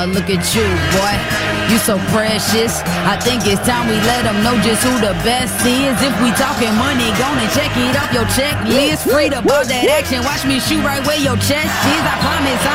Look at you, boy, you so precious. I think it's time we let them know just who the best is. If we talking money, gonna check it off your checklist. Free to ball that action, watch me shoot right where your chest is. I promise